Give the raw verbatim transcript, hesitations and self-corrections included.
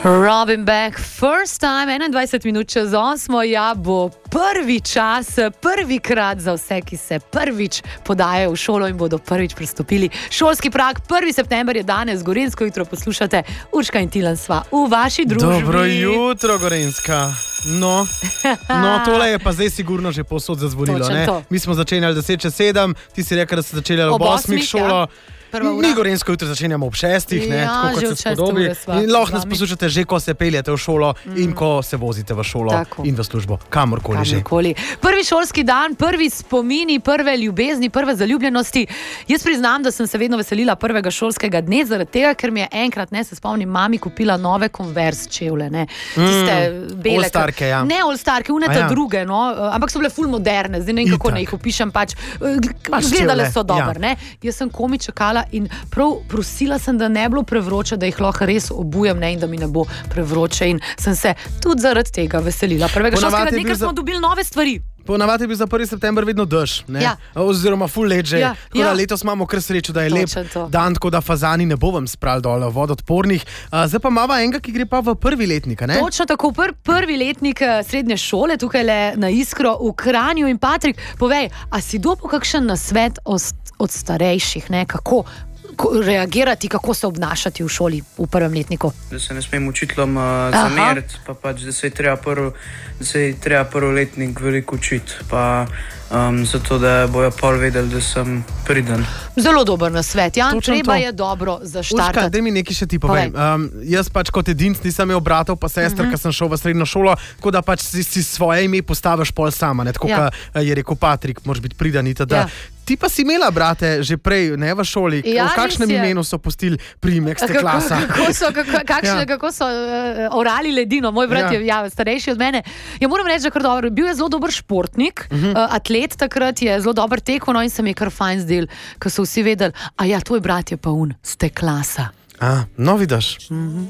Robin Beck, first time, enaindvajset minut čez osmo, ja, bo prvi čas, prvikrat za vse, ki se prvič podajajo v šolo in bodo prvič prestopili šolski prag. prvi september je danes, Gorenjsko jutro poslušate, Urška in Tilen sva v vaši družbi. Dobro jutro, Gorenjska. No, no, tole je pa zdaj sigurno že povsod zazvonilo. Ne? Mi smo začenjali deset čez sedem, ti si rekel, da si začenjali ob osmih šolo. Ja. Mi Gorenjsko jutro začenjamo ob šestih, ne, ja, tako kot se spodobi. In lahko nas poslušate že, ko se peljete v šolo mm. in ko se vozite v šolo tako. In v službo, kamorkoli, kamorkoli že. Prvi šolski dan, prvi spomini, prve ljubezni, prve zaljubljenosti. Jaz priznam, da sem se vedno veselila prvega šolskega dne, zaradi tega, ker mi je enkrat, ne, se spomnim, mami kupila nove Converse čevlje, ne, tiste bele. All-starke, ja. Ne all-starke, uneta ja. druge, no, ampak so bile ful moderne, zdaj ne vem, kako ne jih opišem, pač, gledale so dober, ja. Ne. Jaz sem komi čakala in prav prosila sem, da ne bilo prevroče, da jih lahko res obujem, ne, in da mi ne bo prevroče, in sem se tudi zaradi tega veselila. Prvega šolskega dne, ker smo za... dobili nove stvari. Ponavadi je bil za prvi september vedno dež, ne? Ja. Oziroma ful let že. Ja. Tako da letos imamo kar srečo, da je Točen lep to. Dan, tako da fazani ne bo vam spral dol vodotpornih. Zdaj pa imava enega, ki gre pa v prvi letnik, ne? Točno tako, pr prvi letnik srednje šole, tukaj le na Iskro v Kranju. In Patrik, povej, a si dobil kakšen nasvet od starejših, ne? Kako reagirati, kako se obnašati v šoli v prvem letniku? Da se ne smem učiteljem uh, zameriti, pa pač, da se je treba prvi, da se je treba prvi letnik veliko učiti, pa um, zato, da bojo pol vedeli, da sem priden. Zelo dober nasvet, Jan, Točen treba to. Je dobro zaštartati. Urška, daj mi nekaj še ti povem. Um, jaz pač kot edinc nisem imel bratov pa sester, uh -huh. ker sem šel v srednjo šolo, tako da pač si, si svoje ime postaviš pol sama, ne, tako ja. Ka je rekel Patrik, moraš biti pridan in teda. Ja. Ti pa si imela brate že prej, ne, v šoli, ja, v kakšnem imenu so pustili priimek ste klasa? Kako so, kako, kakšne, ja. kako so uh, orali ledino, moj brat ja. je ja, starejši od mene. Ja, moram reči, da kar dobro, bil je zelo dober športnik, uh -huh. uh, atlet takrat je zelo dober tekel, no, in se mi je kar fajn zdel, ko so vsi vedeli, a ja, tvoj brat je pa un, ste klasa. A, no vidiš. Uh -huh.